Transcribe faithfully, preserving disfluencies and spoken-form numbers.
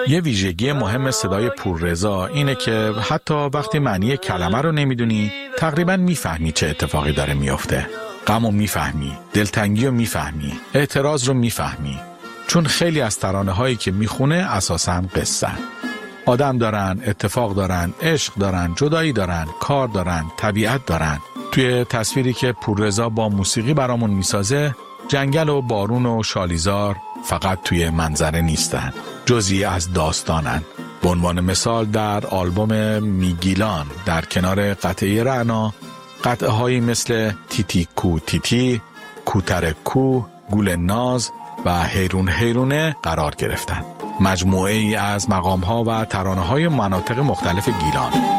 یه ویژگی مهم صدای پوررضا اینه که حتی وقتی معنی کلمه رو نمیدونی تقریباً میفهمی چه اتفاقی داره میفته. غم رو میفهمی، دلتنگی رو میفهمی، اعتراض رو میفهمی. چون خیلی از ترانه هایی که میخونه اساساً قصه‌ن. آدم دارن، اتفاق دارن، عشق دارن، جدایی دارن، کار دارن، طبیعت دارن. توی تصویری که پوررضا با موسیقی برامون میسازه، جنگل و بارون و شالیزار فقط توی منظره نیستن، جزئی از داستانن. به عنوان مثال در آلبوم میگیلان در کنار قطعه رعنا، قطعه هایی مثل تیتی کو تیتی، کوتر کو، گل ناز و حیرون حیرونه قرار گرفتن. مجموعه ای از مقام ها و ترانه های مناطق مختلف گیلان.